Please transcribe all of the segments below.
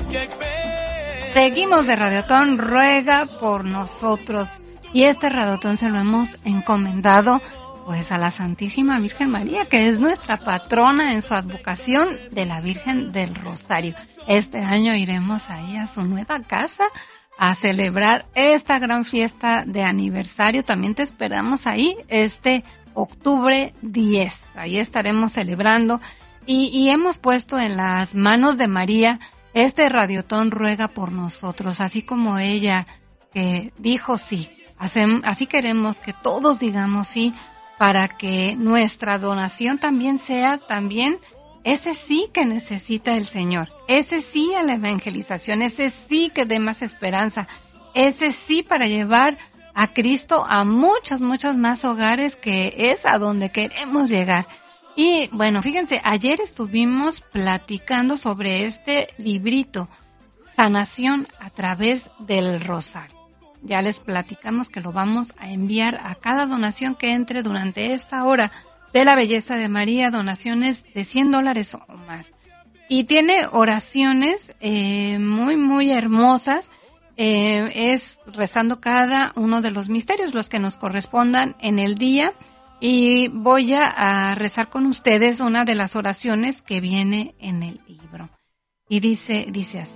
Seguimos de Radiotón, ruega por nosotros. Y este Radiotón se lo hemos encomendado pues a la Santísima Virgen María, que es nuestra patrona en su advocación de la Virgen del Rosario. Este año iremos ahí a su nueva casa a celebrar esta gran fiesta de aniversario. También te esperamos ahí este octubre 10. Ahí estaremos celebrando y hemos puesto en las manos de María este Radiotón ruega por nosotros, así como ella que dijo sí. Así queremos que todos digamos sí, para que nuestra donación también sea ese sí que necesita el Señor, ese sí a la evangelización, ese sí que dé más esperanza, ese sí para llevar a Cristo a muchos más hogares, que es a donde queremos llegar. Y bueno, fíjense, ayer estuvimos platicando sobre este librito, Sanación a través del Rosario. Ya les platicamos que lo vamos a enviar a cada donación que entre durante esta hora de la belleza de María, donaciones de $100 o más. Y tiene oraciones muy hermosas, es rezando cada uno de los misterios, los que nos correspondan en el día. Y voy a rezar con ustedes una de las oraciones que viene en el libro. Y dice así: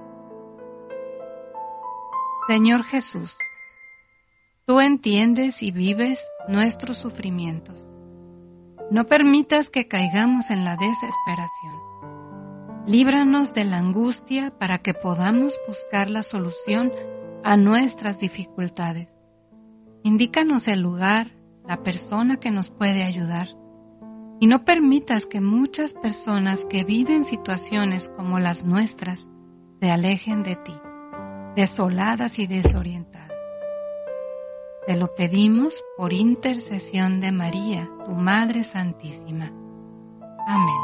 Señor Jesús, tú entiendes y vives nuestros sufrimientos. No permitas que caigamos en la desesperación. Líbranos de la angustia para que podamos buscar la solución a nuestras dificultades. Indícanos el lugar, la persona que nos puede ayudar. Y no permitas que muchas personas que viven situaciones como las nuestras se alejen de ti, desoladas y desorientadas. Te lo pedimos por intercesión de María, tu Madre Santísima. Amén.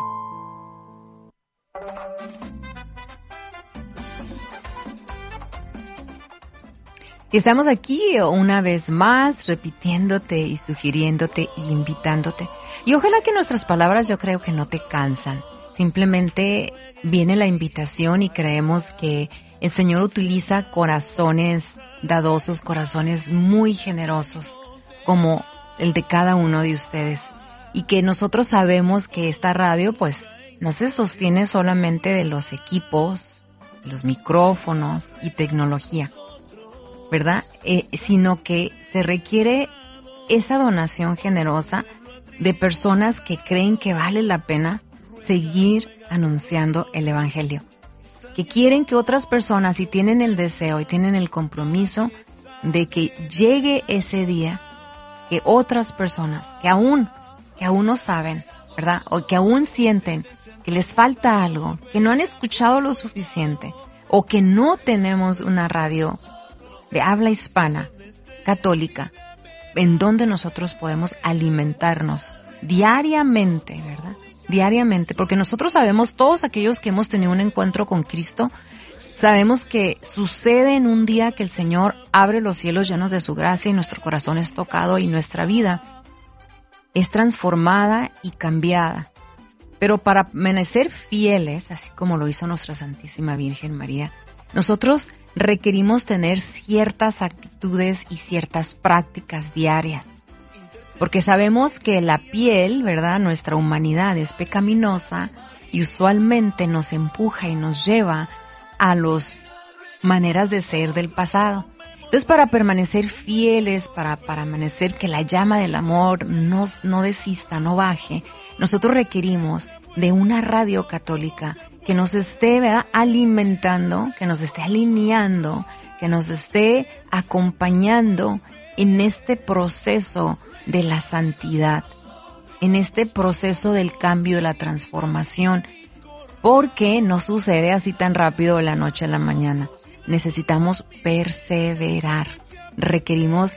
Y estamos aquí una vez más repitiéndote y sugiriéndote y invitándote. Y ojalá que nuestras palabras, yo creo que no te cansan. Simplemente viene la invitación y creemos que el Señor utiliza corazones dadosos, corazones muy generosos, como el de cada uno de ustedes. Y que nosotros sabemos que esta radio pues no se sostiene solamente de los equipos, los micrófonos y tecnología, ¿verdad? Sino que se requiere esa donación generosa de personas que creen que vale la pena seguir anunciando el Evangelio, que quieren que otras personas, y tienen el deseo y tienen el compromiso de que llegue ese día, que otras personas que aún no saben, ¿verdad? O que aún sienten que les falta algo, que no han escuchado lo suficiente, o que no tenemos una radio de habla hispana, católica, en donde nosotros podemos alimentarnos diariamente, ¿verdad? Diariamente, porque nosotros sabemos, todos aquellos que hemos tenido un encuentro con Cristo, sabemos que sucede en un día que el Señor abre los cielos llenos de su gracia y nuestro corazón es tocado y nuestra vida es transformada y cambiada. Pero para permanecer fieles, así como lo hizo nuestra Santísima Virgen María, nosotros requerimos tener ciertas actitudes y ciertas prácticas diarias. Porque sabemos que la piel, ¿verdad?, nuestra humanidad es pecaminosa y usualmente nos empuja y nos lleva a las maneras de ser del pasado. Entonces, para permanecer fieles, para permanecer que la llama del amor no desista, no baje, nosotros requerimos de una radio católica que nos esté, ¿verdad?, alimentando, que nos esté alineando, que nos esté acompañando en este proceso de la santidad, en este proceso del cambio, de la transformación, porque no sucede así tan rápido de la noche a la mañana. Necesitamos perseverar, requerimos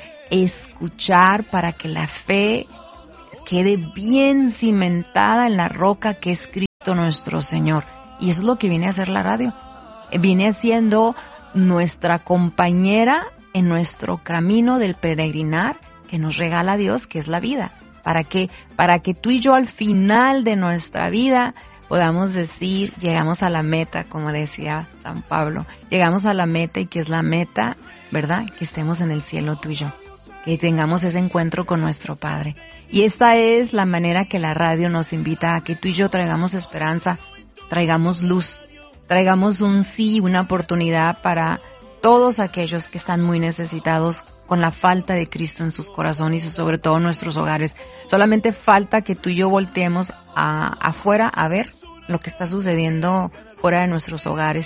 escuchar para que la fe quede bien cimentada en la roca que es Cristo nuestro Señor. Y eso es lo que viene a hacer la radio. Viene siendo nuestra compañera en nuestro camino del peregrinar que nos regala Dios, que es la vida. ¿Para qué? Para que tú y yo al final de nuestra vida podamos decir, llegamos a la meta, como decía San Pablo, llegamos a la meta, y que es la meta, ¿verdad? Que estemos en el cielo tú y yo, que tengamos ese encuentro con nuestro Padre. Y esta es la manera que la radio nos invita a que tú y yo traigamos esperanza, traigamos luz, traigamos un sí, una oportunidad para todos aquellos que están muy necesitados con la falta de Cristo en sus corazones y sobre todo en nuestros hogares. Solamente falta que tú y yo volteemos afuera a ver lo que está sucediendo fuera de nuestros hogares.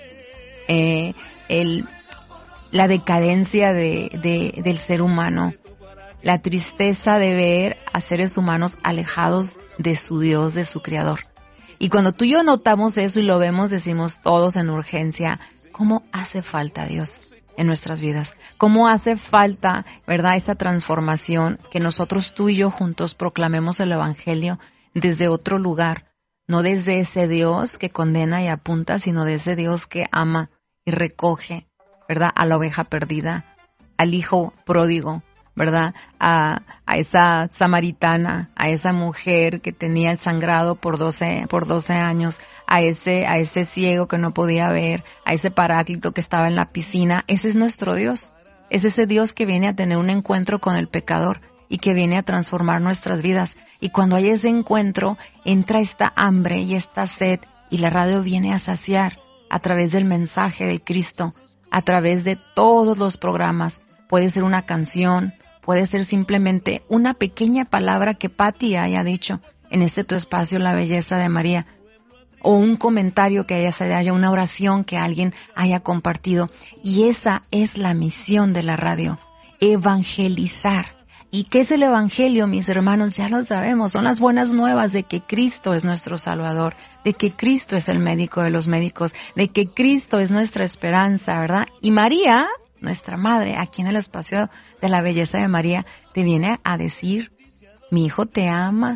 La decadencia del ser humano, la tristeza de ver a seres humanos alejados de su Dios, de su Creador. Y cuando tú y yo notamos eso y lo vemos, decimos todos en urgencia, ¿cómo hace falta Dios en nuestras vidas? ¿Cómo hace falta, verdad, esta transformación, que nosotros tú y yo juntos proclamemos el Evangelio desde otro lugar? No desde ese Dios que condena y apunta, sino de ese Dios que ama y recoge, ¿verdad?, a la oveja perdida, al hijo pródigo, ¿verdad?, a esa samaritana, a esa mujer que tenía el sangrado por 12 años, a ese ciego que no podía ver, a ese paráclito que estaba en la piscina. Ese es nuestro Dios. Es ese Dios que viene a tener un encuentro con el pecador y que viene a transformar nuestras vidas. Y cuando hay ese encuentro, entra esta hambre y esta sed, y la radio viene a saciar a través del mensaje de Cristo, a través de todos los programas. Puede ser una canción, puede ser simplemente una pequeña palabra que Patti haya dicho en este tu espacio, La Belleza de María, o un comentario que haya, una oración que alguien haya compartido. Y esa es la misión de la radio, evangelizar. ¿Y qué es el Evangelio, mis hermanos? Ya lo sabemos, son las buenas nuevas de que Cristo es nuestro Salvador, de que Cristo es el médico de los médicos, de que Cristo es nuestra esperanza, ¿verdad? Y María, nuestra madre, aquí en el espacio de La Belleza de María, te viene a decir, mi hijo te ama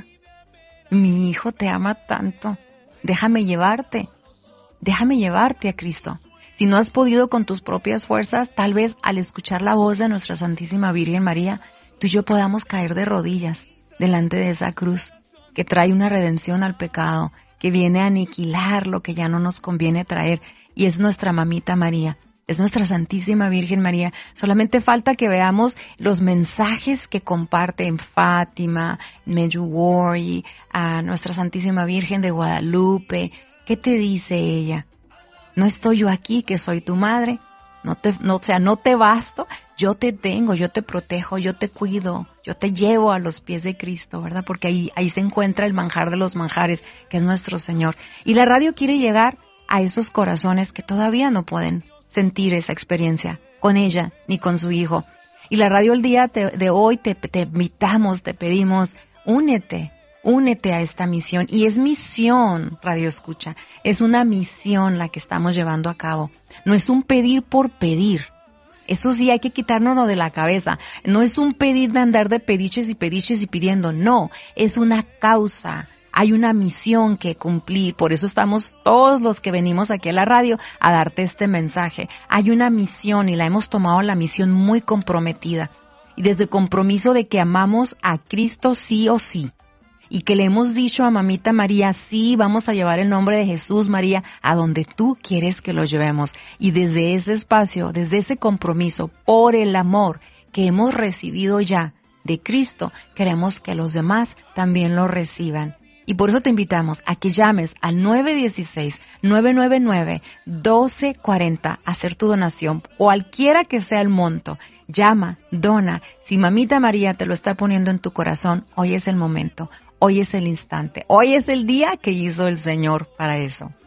tanto, déjame llevarte a Cristo. Si no has podido con tus propias fuerzas, tal vez al escuchar la voz de nuestra Santísima Virgen María, tú y yo podamos caer de rodillas delante de esa cruz que trae una redención al pecado, que viene a aniquilar lo que ya no nos conviene traer, y es nuestra mamita María, es nuestra Santísima Virgen María. Solamente falta que veamos los mensajes que comparte en Fátima, Medjugorje, a nuestra Santísima Virgen de Guadalupe. ¿Qué te dice ella? ¿No estoy yo aquí, que soy tu madre? No te basto, yo te tengo, yo te protejo, yo te cuido, yo te llevo a los pies de Cristo, ¿verdad? Porque ahí se encuentra el manjar de los manjares, que es nuestro Señor. Y la radio quiere llegar a esos corazones que todavía no pueden sentir esa experiencia con ella ni con su hijo. Y la radio el día de hoy te invitamos, te pedimos, únete a esta misión. Y es misión, Radio Escucha, es una misión la que estamos llevando a cabo. No es un pedir por pedir. Eso sí, hay que quitárnoslo de la cabeza. No es un pedir de andar de pediches y pidiendo. No, es una causa. Hay una misión que cumplir. Por eso estamos todos los que venimos aquí a la radio a darte este mensaje. Hay una misión y la hemos tomado la misión muy comprometida. Y desde el compromiso de que amamos a Cristo sí o sí. Y que le hemos dicho a Mamita María, sí, vamos a llevar el nombre de Jesús, María, a donde tú quieres que lo llevemos. Y desde ese espacio, desde ese compromiso, por el amor que hemos recibido ya de Cristo, queremos que los demás también lo reciban. Y por eso te invitamos a que llames al 916-999-1240 a hacer tu donación, cualquiera que sea el monto. Llama, dona. Si Mamita María te lo está poniendo en tu corazón, hoy es el momento. Hoy es el instante, hoy es el día que hizo el Señor para eso.